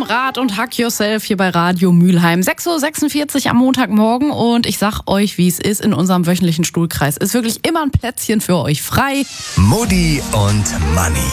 Rad und Hack Yourself hier bei Radio Mülheim. 6.46 Uhr am Montagmorgen und ich sag euch, wie es ist in unserem wöchentlichen Stuhlkreis. Ist wirklich immer ein Plätzchen für euch frei. Mutti und Manni.